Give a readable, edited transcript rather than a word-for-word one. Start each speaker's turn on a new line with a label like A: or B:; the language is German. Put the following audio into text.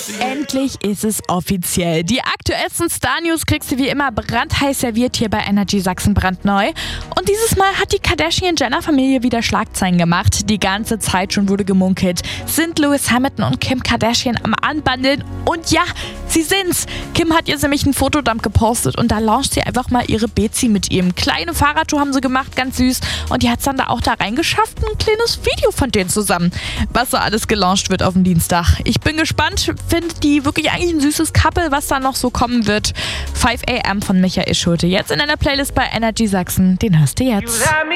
A: Endlich ist es offiziell. Die aktuellsten Star-News kriegst du wie immer brandheiß serviert hier bei Energy Sachsen brandneu. Und dieses Mal hat die Kardashian-Jenner-Familie wieder Schlagzeilen gemacht. Die ganze Zeit schon wurde gemunkelt. Sind Lewis Hamilton und Kim Kardashian am Anbandeln? Und ja, sie sind's. Kim hat jetzt nämlich einen Fotodump gepostet und da launcht sie einfach mal ihre Bezi mit ihm. Kleine Fahrradtour haben sie gemacht, ganz süß. Und die hat's dann da auch da reingeschafft, ein kleines Video von denen zusammen. Was so alles gelauncht wird auf dem Dienstag. Ich bin gespannt, finde die wirklich eigentlich ein süßes Couple, was da noch so kommen wird. 5 AM von Michael Schulte. Jetzt in einer Playlist bei Energy Sachsen. Den hörst du jetzt.